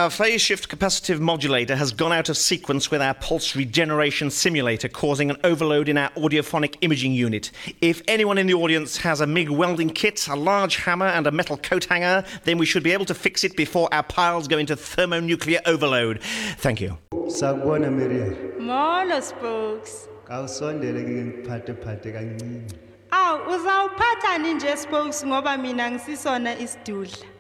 Our phase shift capacitive modulator has gone out of sequence with our pulse regeneration simulator, causing an overload in our audiophonic imaging unit. If anyone in the audience has a MIG welding kit, a large hammer and a metal coat hanger, then we should be able to fix it before our piles go into thermonuclear overload. Thank you. Sakubona Miriam. Molo Spokes. Awusondele ke ngiphathe kancane. Uzawuphatha nje Spokes ngoba mina ngisisona isidudla.